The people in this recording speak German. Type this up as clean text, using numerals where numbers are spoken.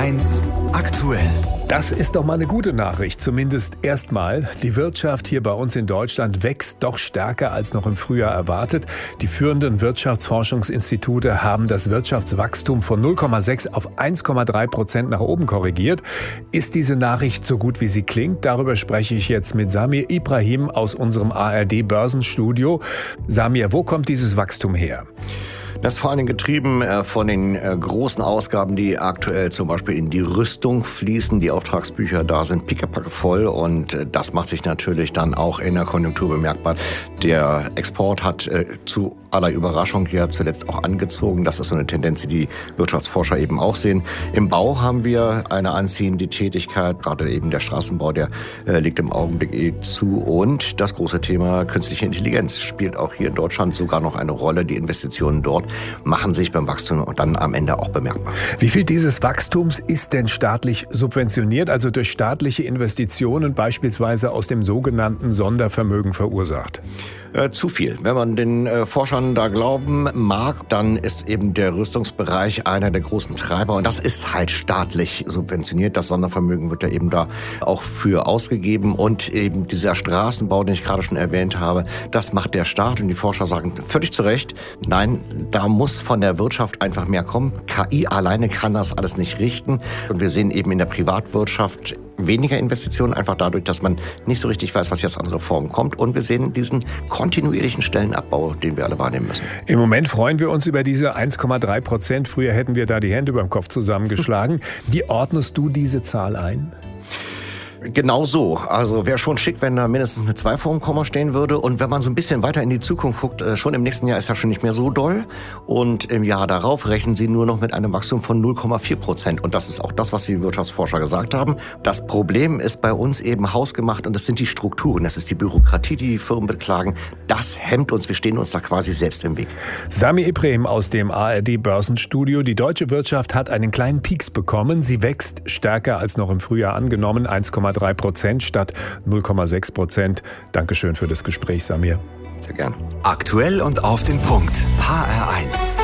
HR1 aktuell. Das ist doch mal eine gute Nachricht, zumindest erstmal. Die Wirtschaft hier bei uns in Deutschland wächst doch stärker als noch im Frühjahr erwartet. Die führenden Wirtschaftsforschungsinstitute haben das Wirtschaftswachstum von 0,6 auf 1,3% nach oben korrigiert. Ist diese Nachricht so gut, wie sie klingt? Darüber spreche ich jetzt mit Samir Ibrahim aus unserem ARD-Börsenstudio. Samir, wo kommt dieses Wachstum her? Das ist vor allem getrieben von den großen Ausgaben, die aktuell zum Beispiel in die Rüstung fließen. Die Auftragsbücher da sind pickepacke voll und das macht sich natürlich dann auch in der Konjunktur bemerkbar. Der Export hat zu aller Überraschung ja zuletzt auch angezogen. Das ist so eine Tendenz, die die Wirtschaftsforscher eben auch sehen. Im Bau haben wir eine anziehende Tätigkeit, gerade eben der Straßenbau, der liegt im Augenblick zu. Und das große Thema künstliche Intelligenz spielt auch hier in Deutschland sogar noch eine Rolle. Die Investitionen dort machen sich beim Wachstum und dann am Ende auch bemerkbar. Wie viel dieses Wachstums ist denn staatlich subventioniert, also durch staatliche Investitionen beispielsweise aus dem sogenannten Sondervermögen verursacht? Zu viel. Wenn man den Forschern da glauben mag, dann ist eben der Rüstungsbereich einer der großen Treiber und das ist halt staatlich subventioniert. Das Sondervermögen wird ja eben da auch für ausgegeben und eben dieser Straßenbau, den ich gerade schon erwähnt habe, das macht der Staat und die Forscher sagen völlig zu Recht, nein, da muss von der Wirtschaft einfach mehr kommen. KI alleine kann das alles nicht richten und wir sehen eben in der Privatwirtschaft weniger Investitionen, einfach dadurch, dass man nicht so richtig weiß, was jetzt an Reformen kommt. Und wir sehen diesen kontinuierlichen Stellenabbau, den wir alle wahrnehmen müssen. Im Moment freuen wir uns über diese 1,3%. Früher hätten wir da die Hände über dem Kopf zusammengeschlagen. Wie ordnest du diese Zahl ein? Genau so. Also wäre schon schick, wenn da mindestens eine 2 vor dem Komma stehen würde. Und wenn man so ein bisschen weiter in die Zukunft guckt, schon im nächsten Jahr ist ja schon nicht mehr so doll. Und im Jahr darauf rechnen sie nur noch mit einem Wachstum von 0,4%. Und das ist auch das, was die Wirtschaftsforscher gesagt haben. Das Problem ist bei uns eben hausgemacht und das sind die Strukturen. Das ist die Bürokratie, die Firmen beklagen. Das hemmt uns. Wir stehen uns da quasi selbst im Weg. Samir Ibrahim aus dem ARD-Börsenstudio. Die deutsche Wirtschaft hat einen kleinen Pieks bekommen. Sie wächst stärker als noch im Frühjahr angenommen. 1,3% statt 0,6%. Dankeschön für das Gespräch, Samir. Sehr gern. Aktuell und auf den Punkt. HR1.